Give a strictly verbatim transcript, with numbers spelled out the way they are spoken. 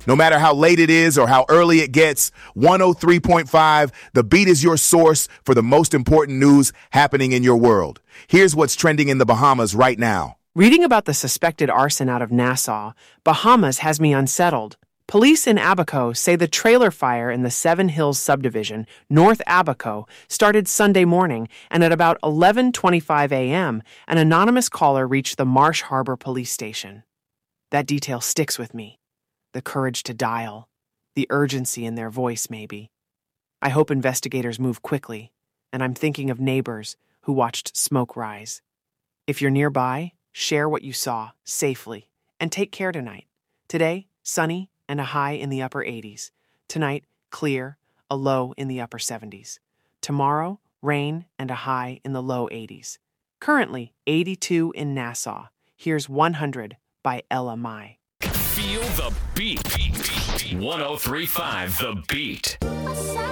No matter how late it is or how early it gets, one oh three point five, The Beat is your source for the most important news happening in your world. Here's what's trending in the Bahamas right now. Reading about the suspected arson out of Nassau, Bahamas has me unsettled. Police in Abaco say the trailer fire in the Seven Hills subdivision, North Abaco, started Sunday morning, and at about eleven twenty-five a.m., an anonymous caller reached the Marsh Harbor police station. That detail sticks with me. The courage to dial. The urgency in their voice, maybe. I hope investigators move quickly, and I'm thinking of neighbors who watched smoke rise. If you're nearby, share what you saw, safely, and take care tonight. Today, sunny, and a high in the upper eighties. Tonight, clear, a low in the upper seventies. Tomorrow, rain and a high in the low eighties. Currently, eighty-two in Nassau. Here's one hundred by Ella Mai. Feel the beat. one oh three point five The Beat.